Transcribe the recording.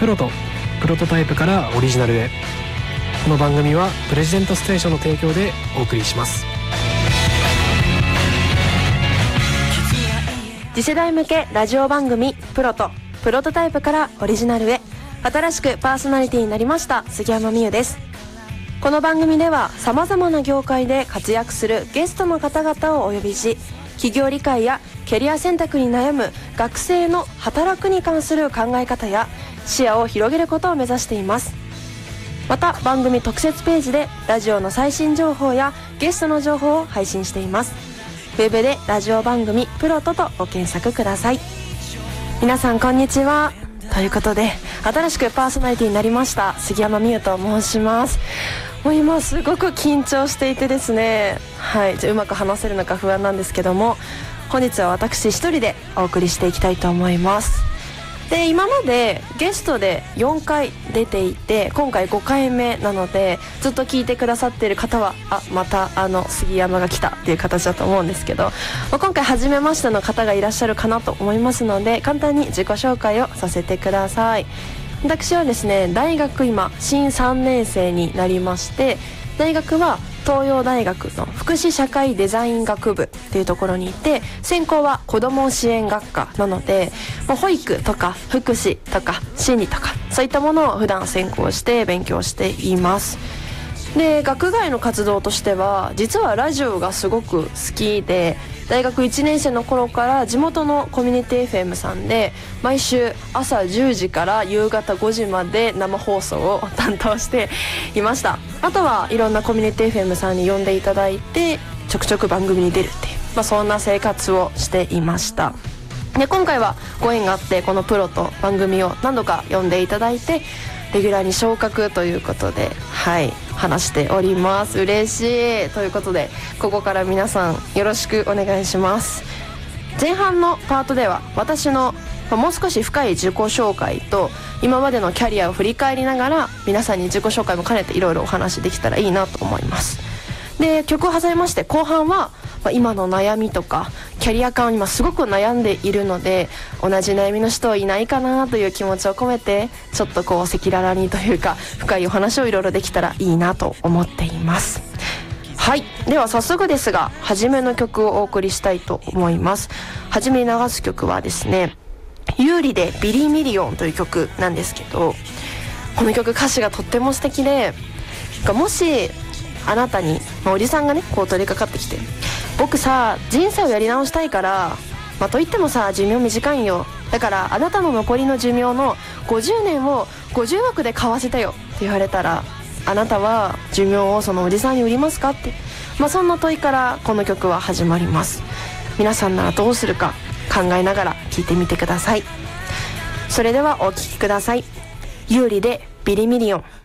プロトタイプからオリジナルへ。この番組はプレジデントステーションの提供でお送りします。 次世代向けラジオ番組プロトタイプからオリジナルへ、新しくパーソナリティになりました杉山美優です。この番組では様々な業界で活躍するゲストの方々をお呼びし、企業理解やキャリア選択に悩む学生の働くに関する考え方や視野を広げることを目指しています。また番組特設ページでラジオの最新情報やゲストの情報を配信しています。ウェブでラジオ番組プロトとご検索ください。皆さんこんにちは。ということで新しくパーソナリティになりました杉山美優と申します。もう今すごく緊張していてですね、うまく話せるのか不安なんですけども、本日は私一人でお送りしていきたいと思います。で、今までゲストで4回出ていて、今回5回目なので、ずっと聞いてくださっている方はまた杉山が来たっていう形だと思うんですけど、今回初めましての方がいらっしゃるかなと思いますので、簡単に自己紹介をさせてください。私はですね、大学今新3年生になりまして、大学は東洋大学の福祉社会デザイン学部っていうところにいて、専攻は子ども支援学科なので、保育とか福祉とか心理とかそういったものを普段専攻して勉強しています。で、学外の活動としては実はラジオがすごく好きで、大学1年生の頃から地元のコミュニティ FM さんで毎週朝10時から夕方5時まで生放送を担当していました。あとはいろんなコミュニティ FM さんに呼んでいただいてちょくちょく番組に出るっていう、そんな生活をしていました。で、今回はご縁があってこのプロと番組を何度か呼んでいただいてレギュラーに昇格ということで、話しております。嬉しい。ということでここから皆さんよろしくお願いします。前半のパートでは私のもう少し深い自己紹介と今までのキャリアを振り返りながら、皆さんに自己紹介も兼ねていろいろお話できたらいいなと思います。で、曲を挟みまして後半は今の悩みとかキャリア感、今すごく悩んでいるので、同じ悩みの人いないかなという気持ちを込めて、ちょっと赤裸々にというか深いお話をいろいろできたらいいなと思っています。では早速ですが初めの曲をお送りしたいと思います。初めに流す曲はですね、有利でビリミリオンという曲なんですけど、この曲歌詞がとっても素敵で、もしあなたに、おじさんがね取り掛かってきて、僕さ人生をやり直したいから、といってもさ寿命短いんよ、だからあなたの残りの寿命の50年を50億で買わせてよって言われたら、あなたは寿命をそのおじさんに売りますかって、そんな問いからこの曲は始まります。皆さんならどうするか考えながら聴いてみてください。それではお聴きください。有利でビリミリオン。